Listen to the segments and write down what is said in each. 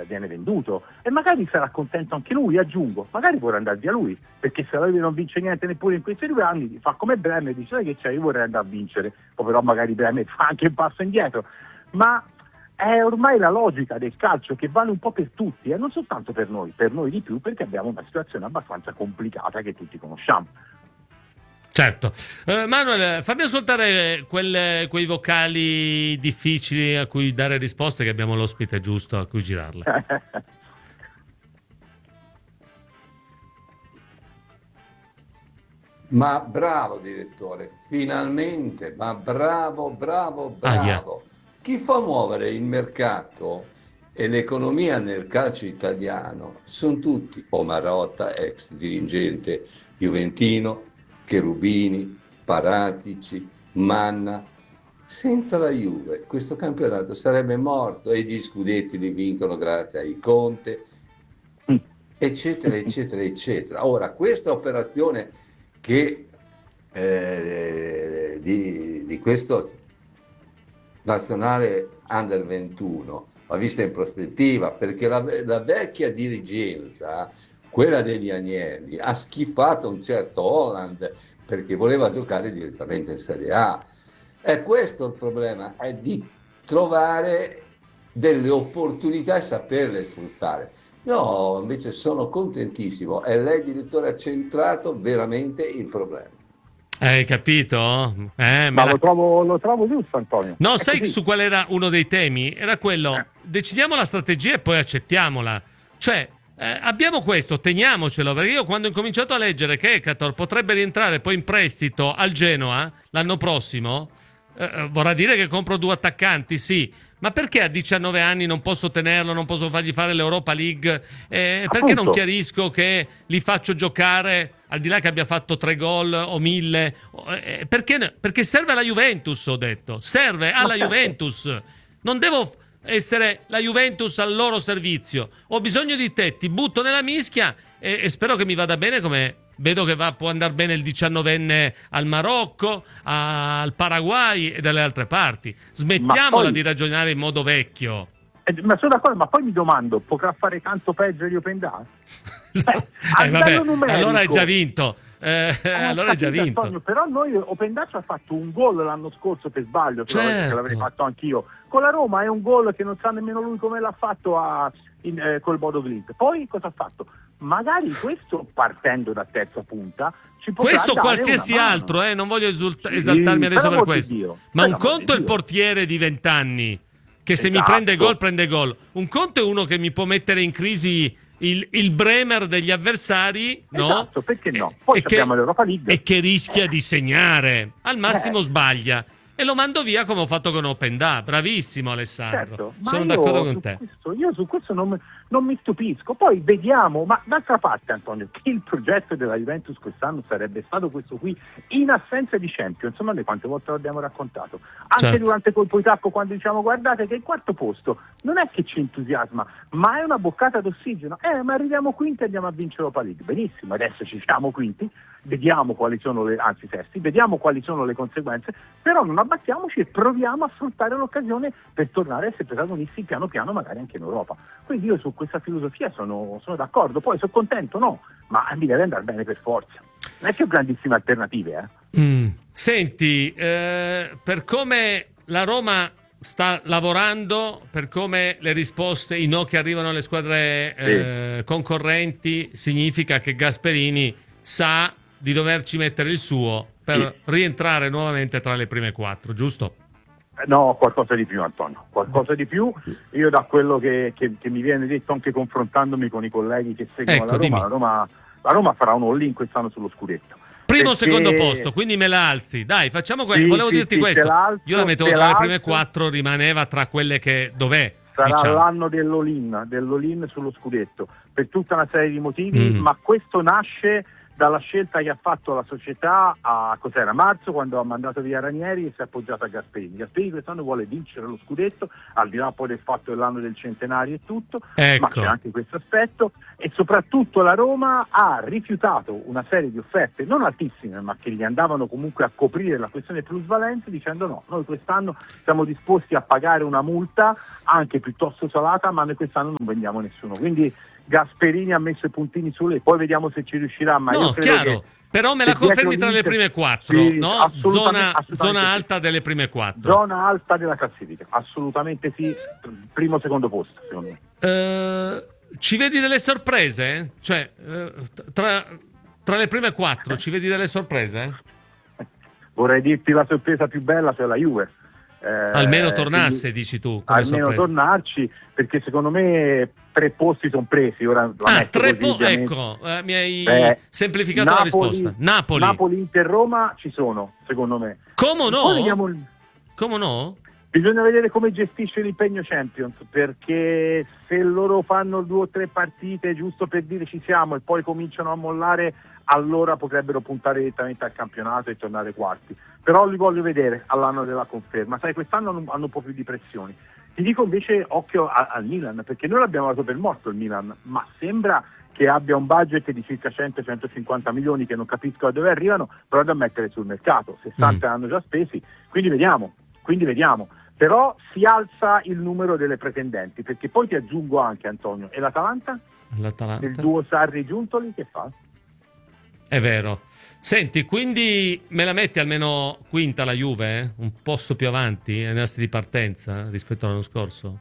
viene venduto e magari sarà contento anche lui, aggiungo, magari vorrà andare via lui, perché se la Juve non vince niente neppure in questi 2 anni, fa come Bremer, dice sai che c'è, io vorrei andare a vincere, poi però magari Bremer fa anche un passo indietro, ma è ormai la logica del calcio che vale un po' per tutti, e non soltanto per noi di più, perché abbiamo una situazione abbastanza complicata che tutti conosciamo. Certo. Manuel, fammi ascoltare quei vocali difficili a cui dare risposte, che abbiamo l'ospite giusto a cui girarle. Ma bravo direttore, finalmente, ma bravo. Chi fa muovere il mercato e l'economia nel calcio italiano sono tutti o Marotta, ex dirigente juventino, Cherubini, Paratici, Manna. Senza la Juve questo campionato sarebbe morto e gli scudetti li vincono grazie ai Conte, eccetera. Ora, questa operazione che di questo nazionale Under 21 va vista in prospettiva, perché la vecchia dirigenza, quella degli Agnelli, ha schifato un certo Holland perché voleva giocare direttamente in Serie A. E questo il problema, è di trovare delle opportunità e saperle sfruttare. Io invece sono contentissimo e lei, direttore, ha centrato veramente il problema. Hai capito? Ma lo trovo giusto, Antonio. No, È sai così. su qual era uno dei temi? Era quello, decidiamo la strategia e poi accettiamola. Cioè, abbiamo questo, teniamocelo, perché io quando ho incominciato a leggere che Ekator potrebbe rientrare poi in prestito al Genoa l'anno prossimo, vorrà dire che compro 2 attaccanti, sì, ma perché a 19 anni non posso tenerlo, non posso fargli fare l'Europa League? Perché non chiarisco che li faccio giocare, al di là che abbia fatto 3 gol o 1000? Perché serve alla Juventus, ho detto, serve alla Juventus. Non devo essere la Juventus al loro servizio. Ho bisogno di te, ti butto nella mischia e spero che mi vada bene, come vedo che può andare bene il 19enne al Marocco, al Paraguay e dalle altre parti. Smettiamola di ragionare in modo vecchio. Ma sono d'accordo, ma poi mi domando, potrà fare tanto peggio di Open Data? Vabbè, allora hai già vinto. Allora hai già vinto. Antonio, però noi Open Data ha fatto un gol l'anno scorso per sbaglio, certo, che l'avrei fatto anch'io. Con la Roma è un gol che non sa nemmeno lui come l'ha fatto col Bodo Glimt. Poi cosa ha fatto? Magari questo, partendo da terza punta, ci potrà questo dare qualsiasi una mano. altro, non voglio esaltarmi adesso per questo. Dio, ma un conto è il portiere di 20 anni che se mi prende gol. Un conto è uno che mi può mettere in crisi il Bremer degli avversari, no? Esatto, perché no? Poi abbiamo l'Europa League. E che rischia di segnare. Al massimo sbaglia. E lo mando via come ho fatto con Open Da. Bravissimo Alessandro. Certo, sono d'accordo con te. Io su questo non mi stupisco. Poi vediamo, ma d'altra parte, Antonio, che il progetto della Juventus quest'anno sarebbe stato questo qui, in assenza di Champions. Insomma, noi quante volte l'abbiamo raccontato. Anche durante colpo di tacco, quando diciamo guardate che il 4º posto non è che ci entusiasma, ma è una boccata d'ossigeno. Ma arriviamo quinti e andiamo a vincere l'Europa League. Benissimo, adesso ci siamo quinti, vediamo quali sono sesti, vediamo quali sono le conseguenze, però non abbattiamoci e proviamo a sfruttare l'occasione per tornare a essere protagonisti piano piano, magari anche in Europa. Quindi io su questa filosofia sono d'accordo. Poi sono contento, no, ma mi deve andare bene per forza. Non è che ho grandissime alternative. Senti, per come la Roma sta lavorando, per come le risposte, i no che arrivano alle squadre concorrenti, significa che Gasperini sa di doverci mettere il suo per rientrare nuovamente tra le prime 4, giusto? No, qualcosa di più, Antonio, qualcosa di più. Io da quello che mi viene detto, anche confrontandomi con i colleghi che seguono la Roma farà un all-in quest'anno sullo scudetto. Primo o secondo posto, quindi me la alzi. Dai, facciamo questo. Volevo dirti questo. Io la mettevo tra le prime 4, rimaneva tra quelle che dov'è. Sarà l'anno dell'all-in sullo scudetto, per tutta una serie di motivi, ma questo nasce dalla scelta che ha fatto la società a cos'era marzo, quando ha mandato via Ranieri e si è appoggiato a Gasperini. Gasperini quest'anno vuole vincere lo scudetto, al di là poi del fatto dell'anno del centenario e tutto, ma c'è anche questo aspetto, e soprattutto la Roma ha rifiutato una serie di offerte non altissime, ma che gli andavano comunque a coprire la questione plusvalenze, dicendo no, noi quest'anno siamo disposti a pagare una multa anche piuttosto salata, ma noi quest'anno non vendiamo nessuno. Quindi Gasperini ha messo i puntini sulle, poi vediamo se ci riuscirà, ma io credo chiaro. Però me la confermi tra le prime 4, sì, no? Assolutamente Zona sì. alta delle prime 4. Zona alta della classifica, assolutamente sì, primo secondo posto secondo me. Ci vedi delle sorprese? Cioè, tra le prime 4 ci vedi delle sorprese? Vorrei dirti la sorpresa più bella, cioè la Juve. Almeno tornasse, dici tu. Almeno tornarci, perché secondo me 3 posti sono presi. Ora ecco, mi hai semplificato la risposta. Napoli, Inter, Roma ci sono, secondo me. Come no? Come no? Bisogna vedere come gestisce l'impegno Champions, perché se loro fanno 2 o 3 partite giusto per dire ci siamo e poi cominciano a mollare, allora potrebbero puntare direttamente al campionato e tornare quarti. Però li voglio vedere all'anno della conferma. Sai, quest'anno hanno un po' più di pressioni. Ti dico invece occhio al Milan, perché noi l'abbiamo dato per morto il Milan, ma sembra che abbia un budget di circa 100-150 milioni che non capisco da dove arrivano, però da mettere sul mercato. 60 hanno già spesi, quindi vediamo. Però si alza il numero delle pretendenti, perché poi ti aggiungo anche, Antonio, e l'Atalanta? Il duo Sarri-Giuntoli che fa? È vero. Senti, quindi me la metti almeno quinta la Juve? Un posto più avanti ai nastri di partenza rispetto all'anno scorso?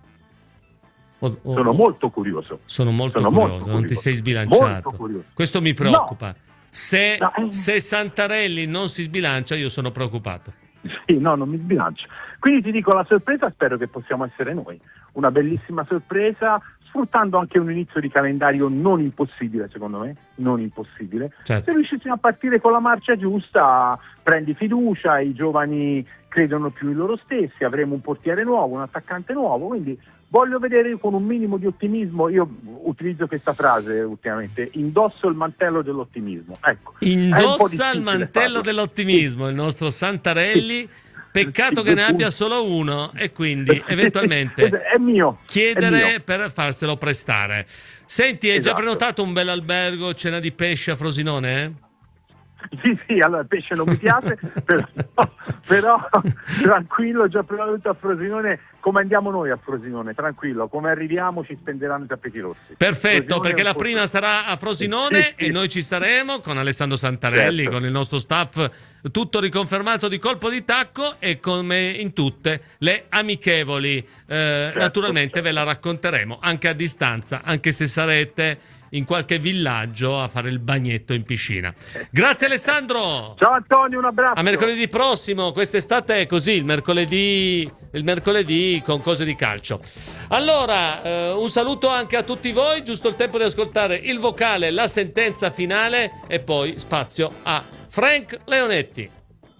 Sono molto curioso. Sono molto curioso. Non ti sei sbilanciato. Questo mi preoccupa. No. Se Santarelli non si sbilancia, io sono preoccupato. Sì, no, non mi sbilancio. Quindi ti dico, la sorpresa spero che possiamo essere noi. Una bellissima sorpresa, sfruttando anche un inizio di calendario non impossibile, secondo me, non impossibile. Certo. Se riuscissimo a partire con la marcia giusta, prendi fiducia, i giovani credono più in loro stessi, avremo un portiere nuovo, un attaccante nuovo, quindi voglio vedere con un minimo di ottimismo. Io utilizzo questa frase ultimamente: indosso il mantello dell'ottimismo. Ecco, indossa il mantello dell'ottimismo il nostro Santarelli. Peccato che ne abbia solo uno e quindi eventualmente è mio, chiedere per farselo prestare. Senti, hai già Esatto. prenotato un bel albergo, cena di pesce a Frosinone? Sì, allora il pesce non mi piace, però tranquillo, ho già prenotato a Frosinone. Come andiamo noi a Frosinone? Tranquillo, come arriviamo ci spenderanno i tappeti rossi. Perfetto, perché la prima sarà a Frosinone sì. E noi ci saremo con Alessandro Santarelli, certo. con il nostro staff tutto riconfermato di colpo di tacco, e come in tutte le amichevoli naturalmente ve la racconteremo anche a distanza, anche se sarete in qualche villaggio a fare il bagnetto in piscina. Grazie Alessandro. Ciao Antonio, un abbraccio. A mercoledì prossimo. Quest'estate è così, il mercoledì con cose di calcio. Allora, un saluto anche a tutti voi, giusto il tempo di ascoltare il vocale, la sentenza finale e poi spazio a Frank Leonetti.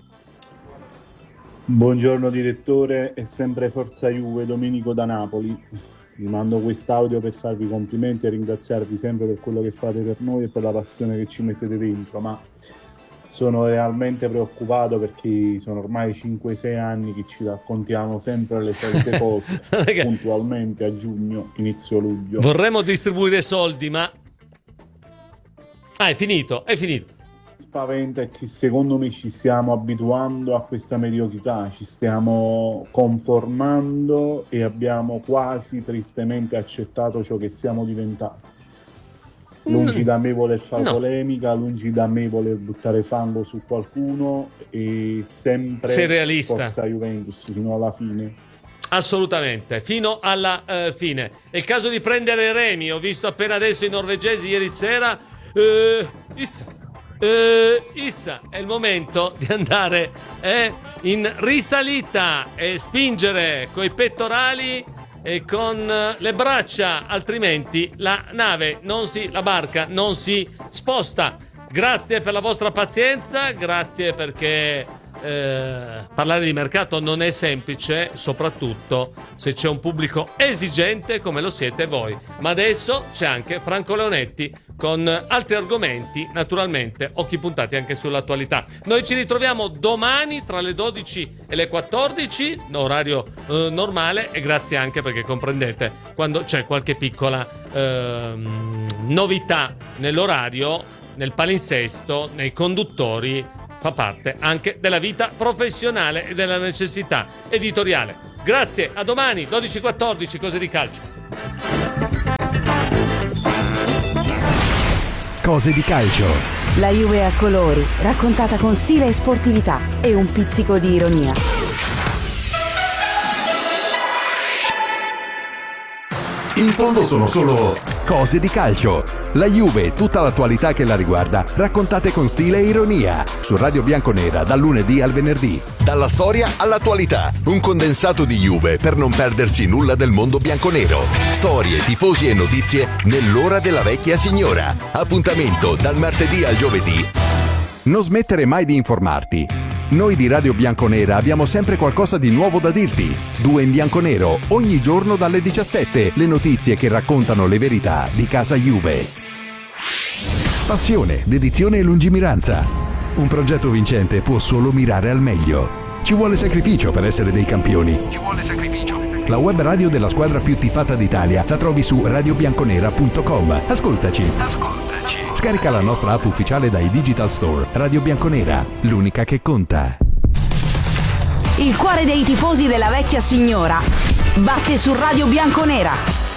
Buongiorno direttore, è sempre Forza Juve, Domenico da Napoli. Vi mando quest'audio per farvi i complimenti e ringraziarvi sempre per quello che fate per noi e per la passione che ci mettete dentro, ma sono realmente preoccupato perché sono ormai 5-6 anni che ci raccontiamo sempre le solite cose puntualmente a giugno, inizio luglio. Vorremmo distribuire soldi, ma è finito. Spaventa è che secondo me ci stiamo abituando a questa mediocrità, ci stiamo conformando e abbiamo quasi tristemente accettato ciò che siamo diventati. Lungi da me voler fare polemica, lungi da me voler buttare fango su qualcuno, e sempre sei realista. Forza Juventus fino alla fine. Assolutamente, fino alla fine. È il caso di prendere remi. Ho visto appena adesso i norvegesi ieri sera. Issa, è il momento di andare in risalita e spingere coi pettorali e con le braccia, altrimenti la barca non si sposta. Grazie per la vostra pazienza, grazie perché parlare di mercato non è semplice, soprattutto se c'è un pubblico esigente come lo siete voi. Ma adesso c'è anche Franco Leonetti con altri argomenti, naturalmente occhi puntati anche sull'attualità. Noi ci ritroviamo domani tra le 12 e le 14, orario normale, e grazie anche perché comprendete quando c'è qualche piccola novità nell'orario, nel palinsesto, nei conduttori, fa parte anche della vita professionale e della necessità editoriale. Grazie, a domani 12:14, Cose di Calcio. Cose di Calcio. La Juve a colori, raccontata con stile e sportività e un pizzico di ironia. In fondo sono solo cose di calcio. La Juve e tutta l'attualità che la riguarda, raccontate con stile e ironia. Su Radio Bianconera, dal lunedì al venerdì. Dalla storia all'attualità. Un condensato di Juve per non perdersi nulla del mondo bianconero. Storie, tifosi e notizie nell'ora della vecchia signora. Appuntamento dal martedì al giovedì. Non smettere mai di informarti. Noi di Radio Bianconera abbiamo sempre qualcosa di nuovo da dirti. 2 in bianconero, ogni giorno dalle 17. Le notizie che raccontano le verità di casa Juve. Passione, dedizione e lungimiranza. Un progetto vincente può solo mirare al meglio. Ci vuole sacrificio per essere dei campioni. Ci vuole sacrificio. La web radio della squadra più tifata d'Italia la trovi su radiobianconera.com. Ascoltaci. Scarica la nostra app ufficiale dai Digital Store. Radio Bianconera, l'unica che conta. Il cuore dei tifosi della vecchia signora batte su Radio Bianconera.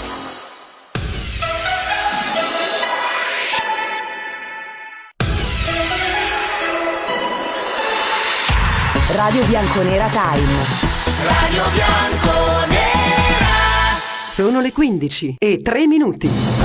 Radio Bianconera Time. Radio Bianconera. Sono le 15:03.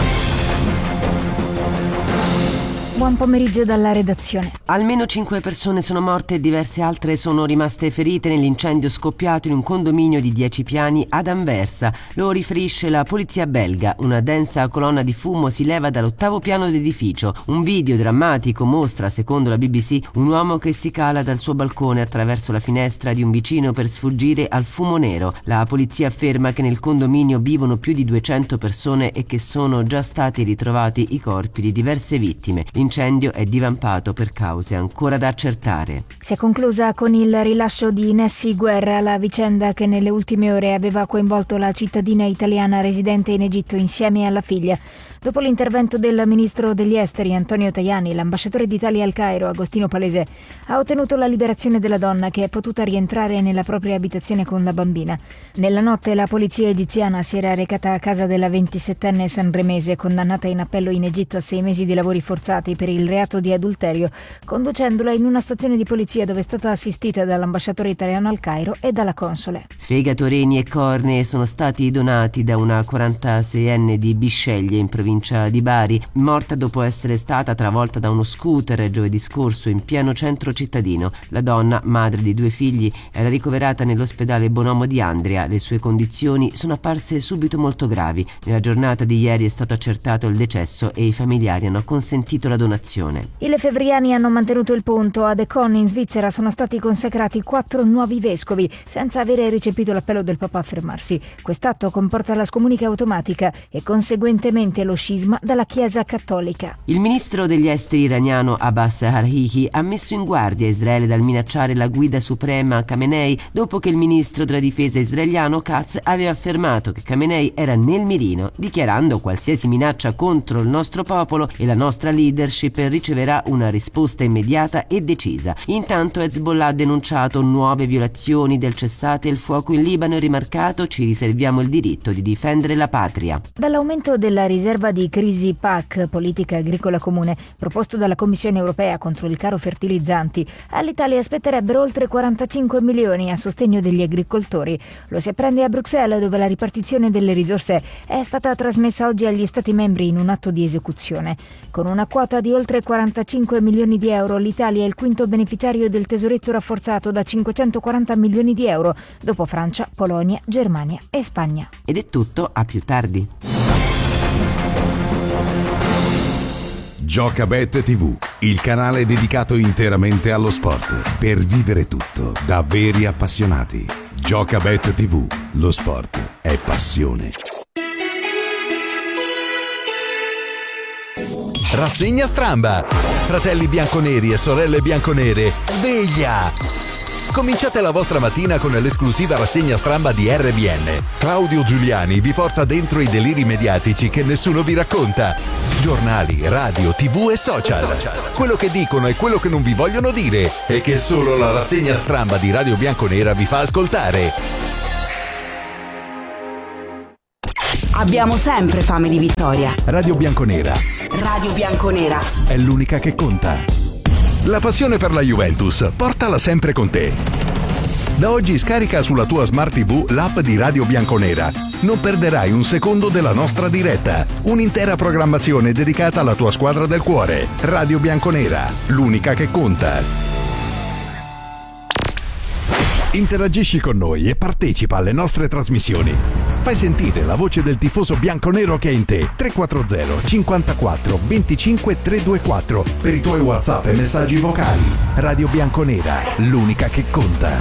Buon pomeriggio dalla redazione. Almeno 5 persone sono morte e diverse altre sono rimaste ferite nell'incendio scoppiato in un condominio di 10 piani ad Anversa. Lo riferisce la polizia belga. Una densa colonna di fumo si leva dall'8° piano dell'edificio. Un video drammatico mostra, secondo la BBC, un uomo che si cala dal suo balcone attraverso la finestra di un vicino per sfuggire al fumo nero. La polizia afferma che nel condominio vivono più di 200 persone e che sono già stati ritrovati i corpi di diverse vittime. L'incendio è divampato per cause ancora da accertare. Si è conclusa con il rilascio di Nessi Guerra, la vicenda che nelle ultime ore aveva coinvolto la cittadina italiana residente in Egitto insieme alla figlia. Dopo l'intervento del ministro degli esteri Antonio Tajani, l'ambasciatore d'Italia al Cairo Agostino Palese ha ottenuto la liberazione della donna, che è potuta rientrare nella propria abitazione con la bambina. Nella notte la polizia egiziana si era recata a casa della 27enne sanremese, condannata in appello in Egitto a 6 mesi di lavori forzati per il reato di adulterio, conducendola in una stazione di polizia dove è stata assistita dall'ambasciatore italiano al Cairo e dalla console. Fegato, reni e cornee sono stati donati da una 46enne di Bisceglie in provincia di Bari, morta dopo essere stata travolta da uno scooter giovedì scorso in pieno centro cittadino. La donna, madre di 2 figli, era ricoverata nell'ospedale Bonomo di Andria. Le sue condizioni sono apparse subito molto gravi. Nella giornata di ieri è stato accertato il decesso e i familiari hanno consentito la donazione. I lefebvriani hanno mantenuto il punto. Ad Econ in Svizzera sono stati consacrati 4 nuovi vescovi senza avere recepito l'appello del Papa a fermarsi. Quest'atto comporta la scomunica automatica e conseguentemente lo scisma dalla Chiesa cattolica. Il ministro degli esteri iraniano Abbas Araghchi ha messo in guardia Israele dal minacciare la guida suprema Khamenei dopo che il ministro della difesa israeliano Katz aveva affermato che Khamenei era nel mirino, dichiarando: qualsiasi minaccia contro il nostro popolo e la nostra leadership riceverà una risposta immediata e decisa. Intanto Hezbollah ha denunciato nuove violazioni del cessate il fuoco in Libano e rimarcato: ci riserviamo il diritto di difendere la patria. Dall'aumento della riserva di crisi PAC, politica agricola comune, proposto dalla Commissione europea contro il caro fertilizzanti, all'Italia spetterebbero oltre 45 milioni a sostegno degli agricoltori. Lo si apprende a Bruxelles, dove la ripartizione delle risorse è stata trasmessa oggi agli Stati membri in un atto di esecuzione. Con una quota di oltre 45 milioni di euro, l'Italia è il quinto beneficiario del tesoretto rafforzato da 540 milioni di euro, dopo Francia, Polonia, Germania e Spagna. Ed è tutto, a più tardi. Giocabet TV. il canale dedicato interamente allo sport, per vivere tutto da veri appassionati. Giocabet TV, lo sport è passione. Rassegna Stramba. Fratelli bianconeri e sorelle bianconere, sveglia! Cominciate la vostra mattina con l'esclusiva rassegna Stramba di RBN. Claudio Giuliani vi porta dentro i deliri mediatici che nessuno vi racconta. Giornali, radio, TV e social. Quello che dicono e quello che non vi vogliono dire e che solo la rassegna Stramba di Radio Bianconera vi fa ascoltare. Abbiamo sempre fame di vittoria. Radio Bianconera. Radio Bianconera È l'unica che conta. La passione per la Juventus, portala sempre con te. Da oggi scarica sulla tua Smart TV l'app di Radio Bianconera. Non perderai un secondo della nostra diretta. Un'intera programmazione dedicata alla tua squadra del cuore. Radio Bianconera, l'unica che conta. Interagisci con noi e partecipa alle nostre trasmissioni. Fai sentire la voce del tifoso bianconero che è in te. 340 54 25 324 per i tuoi WhatsApp e messaggi vocali. Radio Bianconera, l'unica che conta.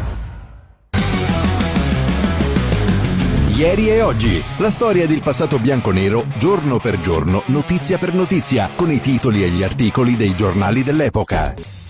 Ieri e oggi, la storia del passato bianconero, giorno per giorno, notizia per notizia, con i titoli e gli articoli dei giornali dell'epoca.